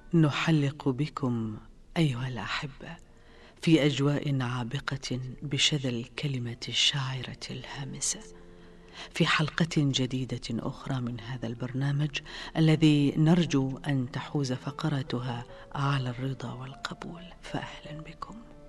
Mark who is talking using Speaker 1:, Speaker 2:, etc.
Speaker 1: نحلق بكم أيها الأحبة في أجواء عابقة بشذا الكلمة الشاعرة الهامسة، في حلقة جديدة أخرى من هذا البرنامج الذي نرجو أن تحوز فقراتها على الرضا والقبول. فأهلا بكم.